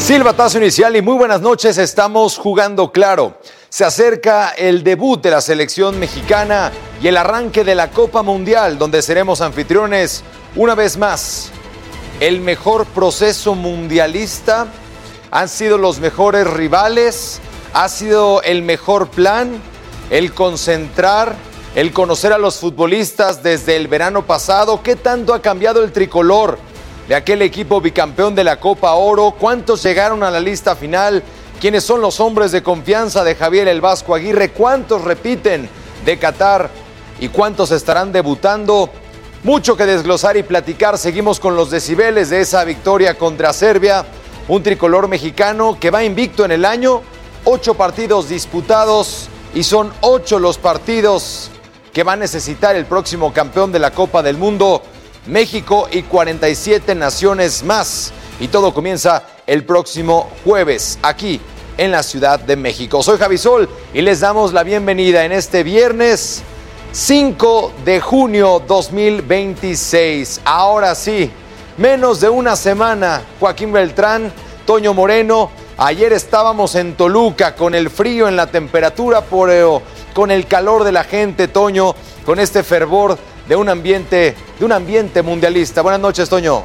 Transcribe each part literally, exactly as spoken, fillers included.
Silbatazo inicial y muy buenas noches, estamos jugando claro. Se acerca el debut de la selección mexicana y el arranque de la Copa Mundial, donde seremos anfitriones una vez más. El mejor proceso mundialista, han sido los mejores rivales, ha sido el mejor plan, el concentrar, el conocer a los futbolistas desde el verano pasado. ¿Qué tanto ha cambiado el tricolor de aquel equipo bicampeón de la Copa Oro? ¿Cuántos llegaron a la lista final? ¿Quiénes son los hombres de confianza de Javier el Vasco Aguirre? ¿Cuántos repiten de Qatar? ¿Y cuántos estarán debutando? Mucho que desglosar y platicar. Seguimos con los decibeles de esa victoria contra Serbia. Un tricolor mexicano que va invicto en el año. Ocho partidos disputados y son ocho los partidos que va a necesitar el próximo campeón de la Copa del Mundo, México, y cuarenta y siete naciones más. Y todo comienza el próximo jueves aquí en la Ciudad de México. Soy Javi Sol y les damos la bienvenida en este viernes cinco de junio dos mil veintiséis. Ahora sí, menos de una semana, Joaquín Beltrán, Toño Moreno. Ayer estábamos en Toluca con el frío en la temperatura, por, eh, con el calor de la gente, Toño, con este fervor de un ambiente, de un ambiente mundialista. Buenas noches, Toño.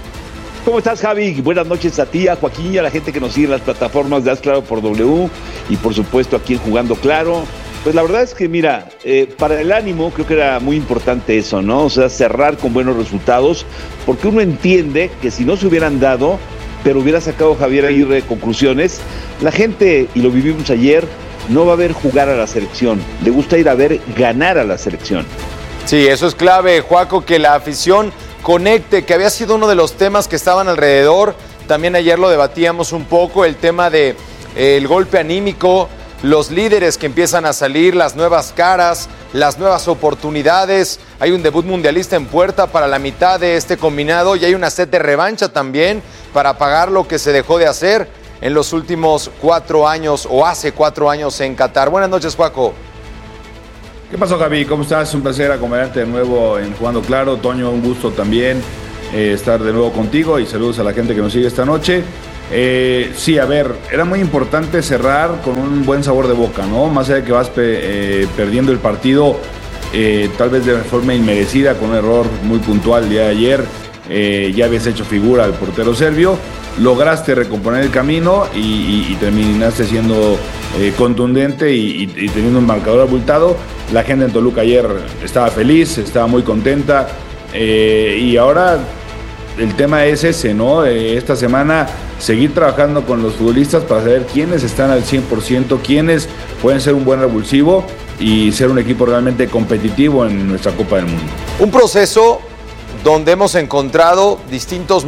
¿Cómo estás, Javi? Buenas noches a ti, a Joaquín y a la gente que nos sigue en las plataformas de Haz Claro por W y por supuesto aquí en Jugando Claro. Pues la verdad es que, mira, eh, para el ánimo creo que era muy importante eso, ¿no? O sea, cerrar con buenos resultados, porque uno entiende que si no se hubieran dado, pero hubiera sacado Javier Aguirre conclusiones, la gente, y lo vivimos ayer, no va a ver jugar a la selección, le gusta ir a ver ganar a la selección. Sí, eso es clave, Joaco, que la afición conecte, que había sido uno de los temas que estaban alrededor. También ayer lo debatíamos un poco, el tema de eh, el golpe anímico, los líderes que empiezan a salir, las nuevas caras, las nuevas oportunidades. Hay un debut mundialista en puerta para la mitad de este combinado y hay una sed de revancha también para pagar lo que se dejó de hacer en los últimos cuatro años o hace cuatro años en Qatar. Buenas noches, Joaco. ¿Qué pasó, Javi? ¿Cómo estás? Un placer acompañarte de nuevo en Jugando Claro. Toño, un gusto también eh, estar de nuevo contigo y saludos a la gente que nos sigue esta noche. Eh, sí, a ver, era muy importante cerrar con un buen sabor de boca, ¿no? Más allá de que vas pe eh, perdiendo el partido, eh, tal vez de forma inmerecida, con un error muy puntual el día de ayer, eh, ya habías hecho figura al portero serbio, lograste recomponer el camino y, y, y terminaste siendo eh, contundente y, y, y teniendo un marcador abultado. La gente en Toluca ayer estaba feliz, estaba muy contenta eh, y ahora el tema es ese, ¿no? Eh, esta semana seguir trabajando con los futbolistas para saber quiénes están al cien por ciento, quiénes pueden ser un buen revulsivo y ser un equipo realmente competitivo en nuestra Copa del Mundo. Un proceso donde hemos encontrado distintos